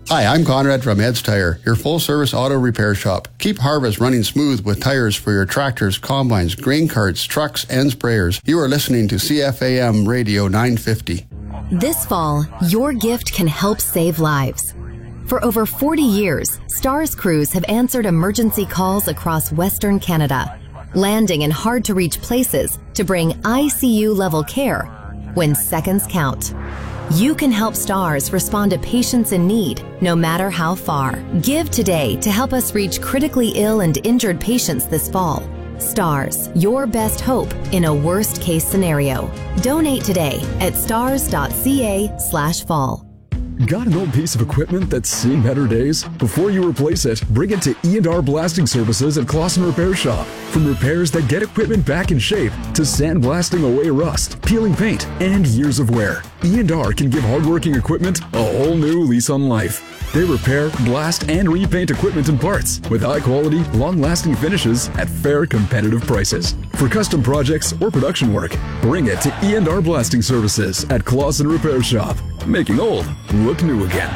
Hi, I'm Conrad from Ed's Tire, your full-service auto repair shop. Keep harvest running smooth with tires for your tractors, combines, grain carts, trucks, and sprayers. You are listening to CFAM Radio 950. This fall, your gift can help save lives. For over 40 years, STARS crews have answered emergency calls across Western Canada, landing in hard-to-reach places to bring ICU-level care when seconds count. You can help STARS respond to patients in need, no matter how far. Give today to help us reach critically ill and injured patients this fall. STARS, your best hope in a worst-case scenario. Donate today at stars.ca/fall. Got an old piece of equipment that's seen better days? Before you replace it, bring it to E&R Blasting Services at Clausen Repair Shop. From repairs that get equipment back in shape to sandblasting away rust, peeling paint, and years of wear, E&R can give hardworking equipment a whole new lease on life. They repair, blast, and repaint equipment and parts with high-quality, long-lasting finishes at fair, competitive prices. For custom projects or production work, bring it to E&R Blasting Services at Clausen Repair Shop, making old look new again.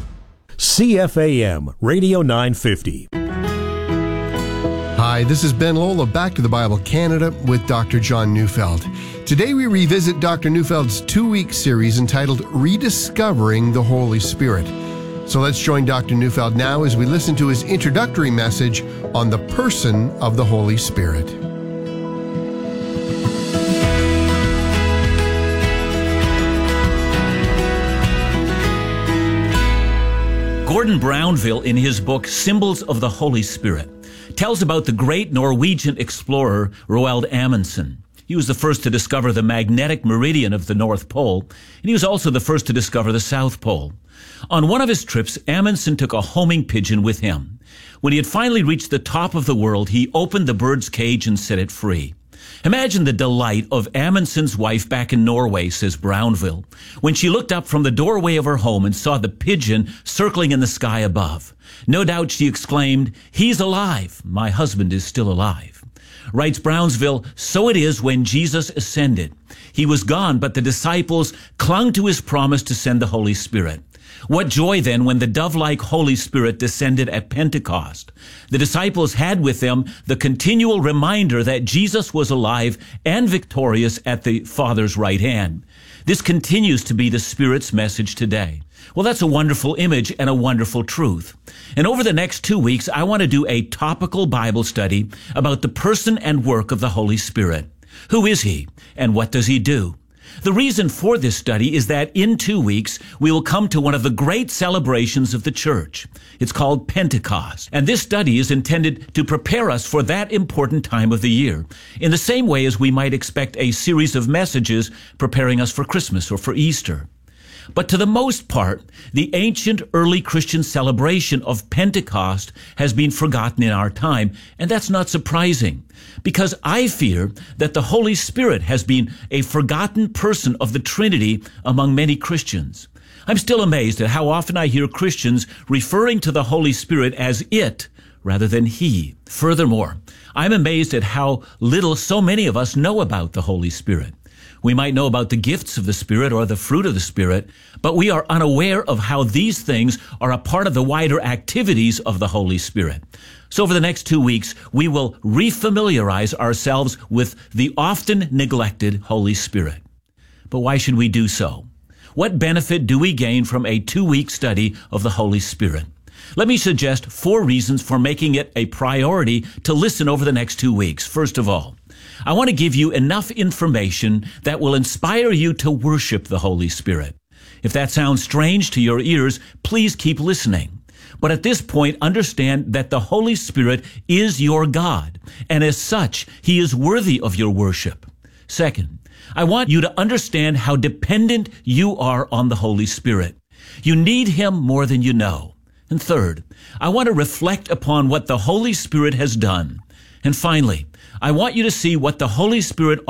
CFAM Radio 950. Hi, this is Ben Lola, Back to the Bible Canada with Dr. John Neufeld. Today we revisit Dr. Neufeld's 2-week series entitled Rediscovering the Holy Spirit. So let's join Dr. Neufeld now as we listen to his introductory message on the person of the Holy Spirit. Gordon Brownville, in his book Symbols of the Holy Spirit, tells about the great Norwegian explorer Roald Amundsen. He was the first to discover the magnetic meridian of the North Pole, and he was also the first to discover the South Pole. On one of his trips, Amundsen took a homing pigeon with him. When he had finally reached the top of the world, he opened the bird's cage and set it free. Imagine the delight of Amundsen's wife back in Norway, says Brownville, when she looked up from the doorway of her home and saw the pigeon circling in the sky above. No doubt she exclaimed, "He's alive. My husband is still alive." Writes Brownsville, so it is when Jesus ascended. He was gone, but the disciples clung to his promise to send the Holy Spirit. What joy then when the dove-like Holy Spirit descended at Pentecost. The disciples had with them the continual reminder that Jesus was alive and victorious at the Father's right hand. This continues to be the Spirit's message today. Well, that's a wonderful image and a wonderful truth. And over the next 2 weeks, I want to do a topical Bible study about the person and work of the Holy Spirit. Who is he and what does he do? The reason for this study is that in 2 weeks, we will come to one of the great celebrations of the church. It's called Pentecost. And this study is intended to prepare us for that important time of the year, in the same way as we might expect a series of messages preparing us for Christmas or for Easter. But to the most part, the ancient early Christian celebration of Pentecost has been forgotten in our time, and that's not surprising, because I fear that the Holy Spirit has been a forgotten person of the Trinity among many Christians. I'm still amazed at how often I hear Christians referring to the Holy Spirit as it rather than he. Furthermore, I'm amazed at how little so many of us know about the Holy Spirit. We might know about the gifts of the Spirit or the fruit of the Spirit, but we are unaware of how these things are a part of the wider activities of the Holy Spirit. So over the next 2 weeks, we will refamiliarize ourselves with the often neglected Holy Spirit. But why should we do so? What benefit do we gain from a 2-week study of the Holy Spirit? Let me suggest 4 reasons for making it a priority to listen over the next 2 weeks. First of all, I want to give you enough information that will inspire you to worship the Holy Spirit. If that sounds strange to your ears, please keep listening. But at this point, understand that the Holy Spirit is your God, and as such, he is worthy of your worship. Second, I want you to understand how dependent you are on the Holy Spirit. You need him more than you know. And third, I want to reflect upon what the Holy Spirit has done. And finally, I want you to see what the Holy Spirit